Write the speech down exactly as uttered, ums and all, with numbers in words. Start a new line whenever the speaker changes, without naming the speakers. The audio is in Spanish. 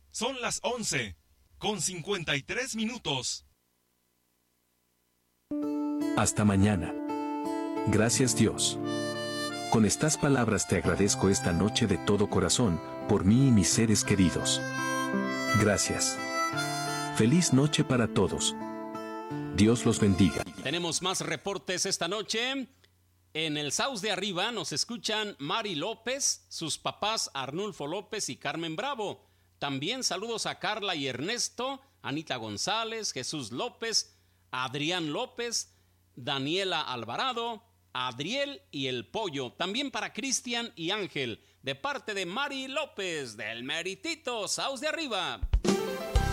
Son las once, con cincuenta y tres minutos.
Hasta mañana. Gracias, Dios. Con estas palabras te agradezco esta noche de todo corazón, por mí y mis seres queridos. Gracias. Feliz noche para todos. Dios los bendiga.
Tenemos más reportes esta noche. En el Saus de Arriba nos escuchan Mari López, sus papás Arnulfo López y Carmen Bravo. También saludos a Carla y Ernesto, Anita González, Jesús López, Adrián López, Daniela Alvarado, Adriel y el Pollo. También para Cristian y Ángel, de parte de Mari López, del Meritito Saus de Arriba.